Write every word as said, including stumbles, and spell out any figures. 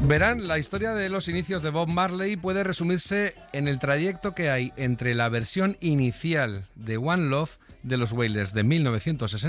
Verán, la historia de los inicios de Bob Marley puede resumirse en el trayecto que hay entre la versión inicial de One Love de los Wailers de mil novecientos sesenta